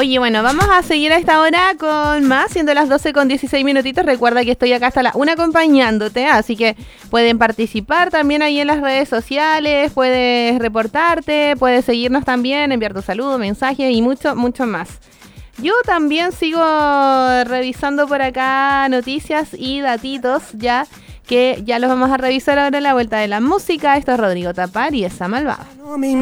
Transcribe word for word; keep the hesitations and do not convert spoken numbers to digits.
Oye, bueno, vamos a seguir a esta hora con más, siendo las doce con dieciséis minutitos. Recuerda que estoy acá hasta la una acompañándote, así que pueden participar también ahí en las redes sociales, puedes reportarte, puedes seguirnos también, enviar tu saludo, mensajes y mucho, mucho más. Yo también sigo revisando por acá noticias y datitos ya, que ya los vamos a revisar ahora en la vuelta de la música. Esto es Rodrigo Tapar y esa malvada.